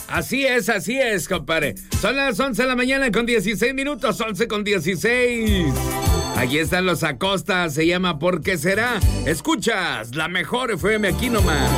Así es, compadre. Son las 11 de la mañana con 16 minutos, 11 con 16. Aquí están los Acosta, se llama ¿Por qué será? Escuchas la mejor FM aquí nomás.